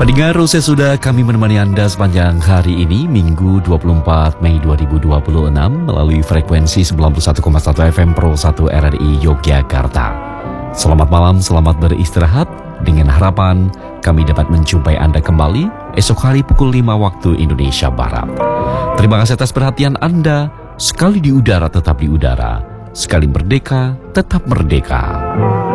Pendengar, sudah kami menemani Anda sepanjang hari ini, Minggu 24 Mei 2026, melalui frekuensi 91,1 FM Pro 1 RRI Yogyakarta. Selamat malam, selamat beristirahat, dengan harapan kami dapat menjumpai Anda kembali esok hari pukul 5 waktu Indonesia Barat. Terima kasih atas perhatian Anda. Sekali di udara tetap di udara, sekali merdeka tetap merdeka.